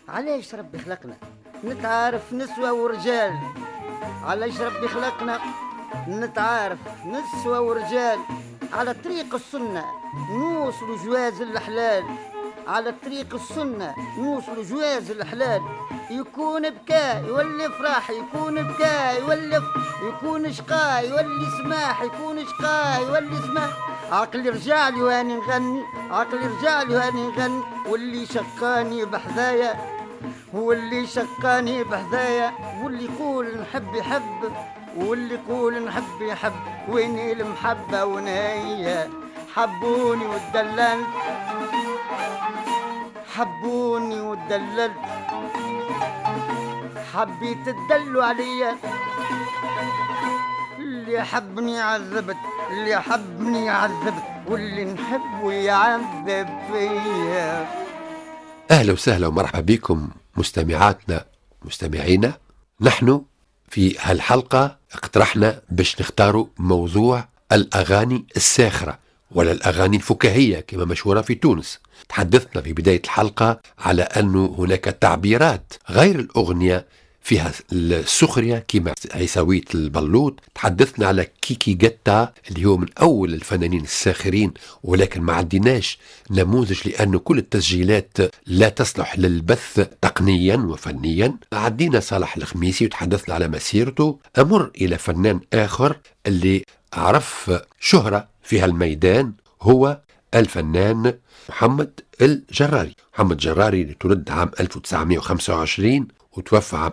علاش ربي خلقنا نتعارف نسوة ورجال؟ علاش ربي خلقنا نتعارف نسوة ورجال؟ على طريق السنة نوصلوا جواز الحلال، على طريق السنة نوصلوا جواز الحلال. يكون بكاء يولي فرح، يكون بكاء يولي يكون شقاء يولي سماح، يكون شقاء يولي سماح. عقلي رجع لي واني نغني، عقلي رجع لي واني نغني، واللي شقاني بحذايا، هو اللي شقاني بحذايا، واللي يقول نحب يحب، واللي يقول نحب يحب. ويني المحبة ونهي حبوني واتدللت، حبوني واتدللت، حبيت تدلوا عليا. اللي حبني عذبت، اللي حبني عذبت، واللي نحبه يعذب فيا. أهلا وسهلا ومرحبا بكم مستمعاتنا مستمعينا. نحن في هالحلقة اقترحنا باش نختاروا موضوع الأغاني الساخرة ولا الأغاني الفكاهية كما مشهورة في تونس. تحدثنا في بداية الحلقة على أنه هناك تعبيرات غير الأغنية فيها السخرية كما عيساوية البلوط. تحدثنا على كيكي جتا اللي هو من أول الفنانين الساخرين، ولكن ما عندناش نموذج لأنه كل التسجيلات لا تصلح للبث تقنيا وفنيا. عدينا صالح الخميسي وتحدثنا على مسيرته. أمر إلى فنان آخر اللي عرف شهرة في هالميدان، هو الفنان محمد الجراري. محمد الجراري اللي تولد عام 1925 وتوفى عام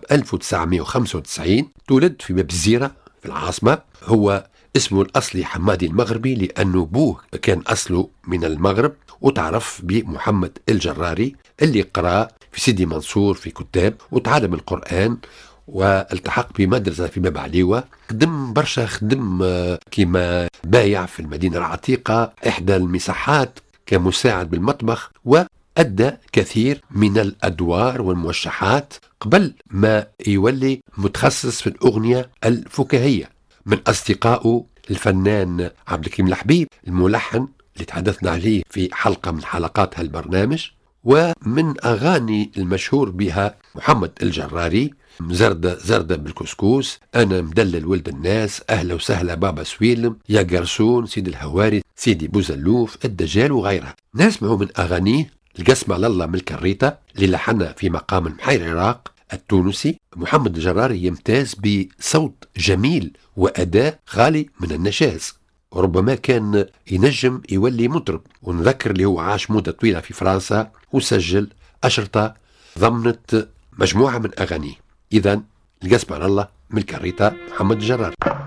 1995. تولد في باب الزيرة في العاصمة. هو اسمه الأصلي حمادي المغربي لأنه بوه كان أصله من المغرب، وتعرف بمحمد الجراري اللي قرأ في سيدي منصور في كتاب وتعلم القرآن والتحق بمدرسة في باب عليوة. خدم برشا، خدم كما بايع في المدينة العتيقة إحدى المساحات كمساعد بالمطبخ، وأدى كثير من الأدوار والموشحات قبل ما يولي متخصص في الأغنية الفكاهية. من أصدقائه الفنان عبد الكريم الحبيب الملحن اللي تحدثنا عليه في حلقة من حلقات هالبرنامج. ومن أغاني المشهور بها محمد الجراري زردة زردة بالكسكوس، أنا مدلل ولد الناس، أهلا وسهلا بابا سويلم، يا قرصون، سيد الهواري، سيدي بوزلوف، الدجال وغيرها. نسمعوا من أغانيه القسم على الله من الكريتة اللي لحنها في مقام المحير العراق التونسي. محمد الجراري يمتاز بصوت جميل وأداء خالي من النشاز، وربما كان ينجم يولي مطرب. ونذكر اللي هو عاش مدة طويلة في فرنسا وسجل أشرطة ضمنت مجموعة من أغانيه. إذن القسم على الله من الكريتة محمد الجراري.